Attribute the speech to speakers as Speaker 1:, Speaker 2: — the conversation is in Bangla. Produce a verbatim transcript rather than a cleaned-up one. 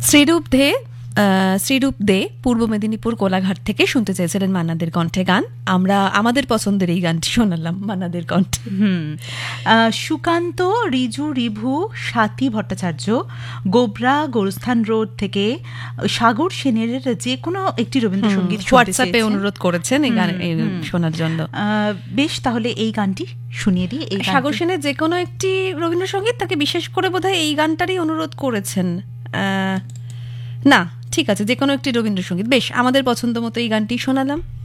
Speaker 1: শ্রীরূপ দে আহ, শ্রীরূপ দে পূর্ব মেদিনীপুর কোলাঘাট থেকে শুনতে চেয়েছিলেন মান্নাদের কণ্ঠে গান। আমরা আমাদের পছন্দের এই গানটি শোনালাম মান্নাদের কণ্ঠে।
Speaker 2: হুম আহ, সুকান্ত, রিজু, রিভু, স্বাতী ভট্টাচার্য, গোবরা, গোরস্থান রোড থেকে সাগর সেনের যে কোনো একটি রবীন্দ্রসঙ্গীত
Speaker 1: হোয়াটসঅ্যাপে অনুরোধ করেছেন এই গান এই শোনার জন্য।
Speaker 2: আহ, বেশ, তাহলে এই গানটি শুনিয়ে দিই। এই
Speaker 1: সাগর সেনের যে কোনো একটি রবীন্দ্রসঙ্গীত, তাকে বিশেষ করে বোধহয় এই গানটারই অনুরোধ করেছেন। আহ, না ঠিক আছে, যে কোনো একটি রবীন্দ্রসঙ্গীত। বেশ, আমাদের পছন্দ মতো এই গানটি শোনালাম।